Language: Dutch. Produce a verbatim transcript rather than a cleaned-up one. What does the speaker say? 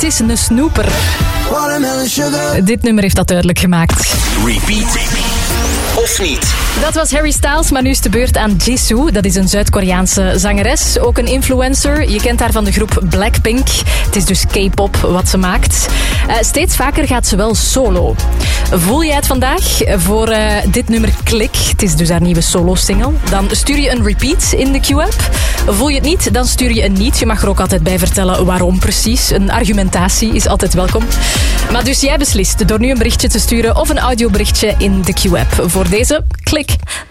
Het is een snoeper. Dit nummer heeft dat duidelijk gemaakt. Repeat. Of niet? Dat was Harry Styles, maar nu is de beurt aan Jisoo. Dat is een Zuid-Koreaanse zangeres, ook een influencer. Je kent haar van de groep Blackpink. Het is dus K-pop wat ze maakt. Uh, steeds vaker gaat ze wel solo. Voel jij het vandaag voor uh, dit nummer Klik? Het is dus haar nieuwe solo-single. Dan stuur je een repeat in de Q-app. Voel je het niet, dan stuur je een niet. Je mag er ook altijd bij vertellen waarom precies. Een argumentatie is altijd welkom. Maar dus jij beslist door nu een berichtje te sturen of een audioberichtje in de Q-app. Voor deze Klik.